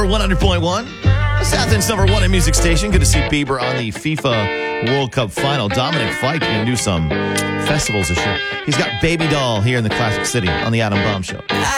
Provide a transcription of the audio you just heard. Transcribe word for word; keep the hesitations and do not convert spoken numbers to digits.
one hundred point one. South End's number one in music station. Good to see Bieber on the FIFA World Cup final. Dominic Fike going to do some festivals this year. He's got Baby Doll here in the Classic City on the Adam Bomb Show.